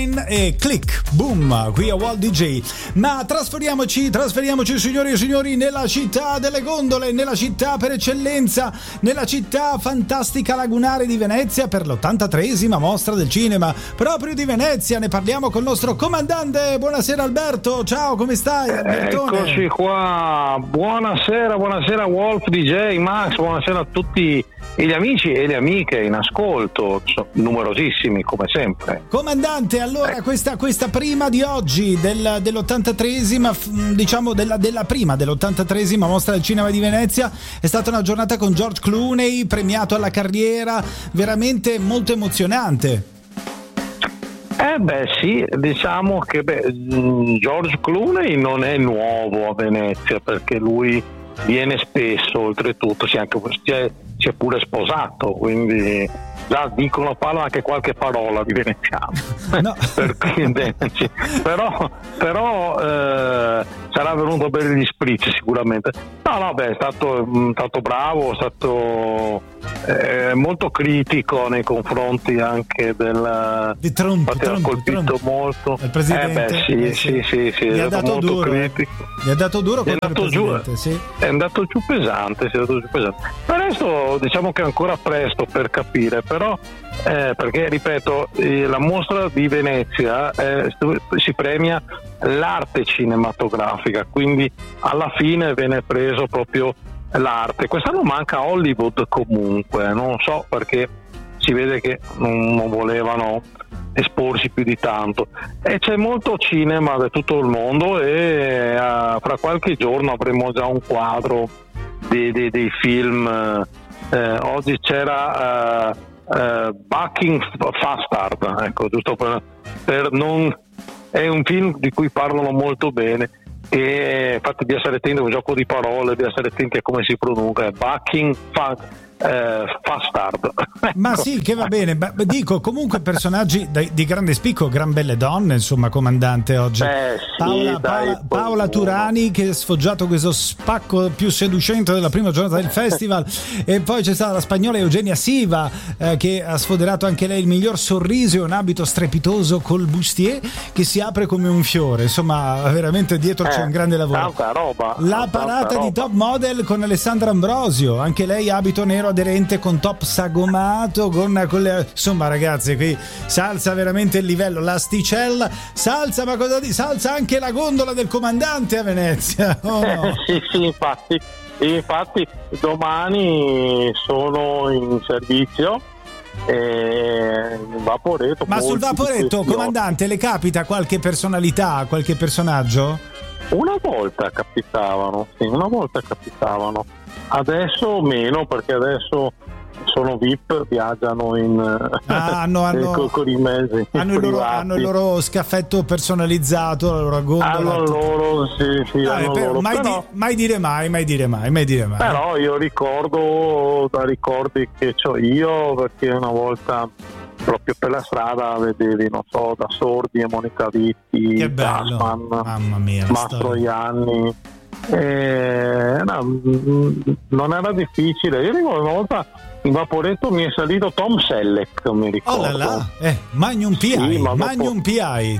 E click, boom, qui a Walt DJ. Ma trasferiamoci signori e signori nella città delle gondole, nella città per eccellenza, nella città fantastica lagunare di Venezia per l'83esima mostra del cinema proprio di Venezia. Ne parliamo col nostro comandante. Buonasera Alberto, ciao, come stai Albertone? Eccoci qua, buonasera Wolf DJ, Max, buonasera a tutti gli amici e le amiche in ascolto, numerosissimi come sempre. Comandante, allora questa prima di oggi dell'83esima, diciamo della prima dell'83esima mostra del cinema di Venezia, è stata una giornata con George Clooney premiato alla carriera, veramente molto emozionante. Sì, diciamo che George Clooney non è nuovo a Venezia perché lui viene spesso, oltretutto si è pure sposato, quindi già parlano anche qualche parola di veneziano. No. però sarà venuto bene gli spritz sicuramente. È stato bravo, è stato molto critico nei confronti anche di Trump. Ha colpito molto il presidente. Sì, gli ha dato molto duro. critico. Gli ha dato duro contro il presidente, sì. È andato giù pesante. Per adesso diciamo che è ancora presto per capire, però perché ripeto, la mostra di Venezia si premia l'arte cinematografica, quindi alla fine viene preso proprio l'arte. Quest'anno manca Hollywood comunque, non so perché si vede che non volevano esporsi più di tanto, e c'è molto cinema da tutto il mondo e fra qualche giorno avremo già un quadro dei film. Oggi c'era Bucking Fastard, ecco, giusto per non, è un film di cui parlano molto bene, e infatti di essere attenti, è un gioco di parole, di essere attenti a come si pronuncia, Bucking Fastard. Ma sì, che va bene, dico comunque personaggi di grande spicco, gran belle donne, insomma, comandante oggi. Paola Turani, che ha sfoggiato questo spacco più seducente della prima giornata del festival, e poi c'è stata la spagnola Eugenia Siva, che ha sfoderato anche lei il miglior sorriso e un abito strepitoso col bustier che si apre come un fiore, insomma veramente dietro c'è un grande lavoro. Tanta roba. La parata di Top Model con Alessandra Ambrosio, anche lei abito nero aderente con top sagomato, con le, insomma ragazzi, qui salsa veramente il livello, l'asticella salsa, ma cosa di salsa anche la gondola del comandante a Venezia. Oh no. Sì, infatti domani sono in servizio in Vaporetto. Ma sul Vaporetto, comandante, le capita qualche personalità, qualche personaggio? Una volta capitavano. Adesso meno, perché adesso sono VIP, viaggiano con i mezzi. Hanno il loro scaffetto personalizzato, la loro gondola. Mai dire mai. Però io ricordo da ricordi che c'ho io, perché una volta proprio per la strada vedevi, non so, da Sordi e Monica Vitti, che bello, Gassman, mamma mia, Mastroianni. Non era difficile. Io ricordo una volta in Vaporetto mi è salito Tom Selleck, mi ricordo. Oh là là, Magnum PI,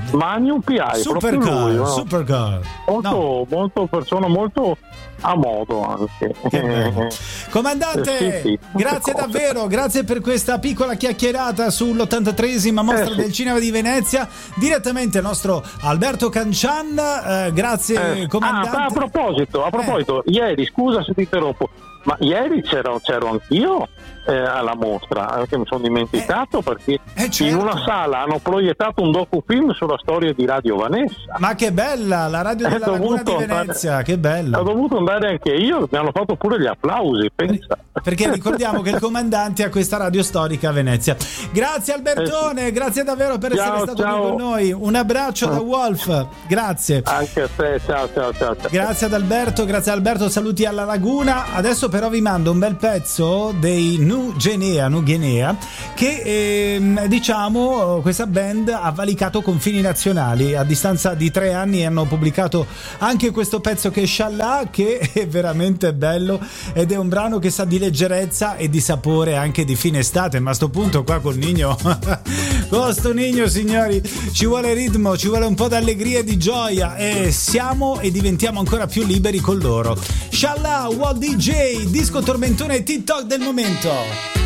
Supercar. Molto persona, molto a modo anche. Comandante, grazie davvero, grazie per questa piccola chiacchierata sull'83esima mostra del cinema di Venezia, direttamente al nostro Alberto Cancian. Grazie comandante. A proposito, ieri, scusa se ti interrompo, ma ieri c'ero anch'io alla mostra, perché mi sono dimenticato, perché certo. In una sala hanno proiettato un docufilm sulla storia di Radio Vanessa. Ma che bella, la radio della Laguna di Venezia, che bella. Ho dovuto andare anche io, mi hanno fatto pure gli applausi, pensa. Perché ricordiamo che il comandante ha questa radio storica a Venezia. Grazie Albertone, grazie davvero per essere stato qui con noi. Un abbraccio da Wolf, grazie. Anche a te, ciao. Grazie ad Alberto, saluti alla Laguna. Adesso però vi mando un bel pezzo dei Nu Guinea, che diciamo questa band ha valicato confini nazionali. A distanza di 3 anni hanno pubblicato anche questo pezzo che è Sciallà, che è veramente bello ed è un brano che sa di leggerezza e di sapore anche di fine estate, ma a sto punto qua col Nino con sto Nino, signori, ci vuole ritmo, ci vuole un po' d'allegria e di gioia e siamo e diventiamo ancora più liberi con loro. Shallah, Walt DJ, disco tormentone e TikTok del momento.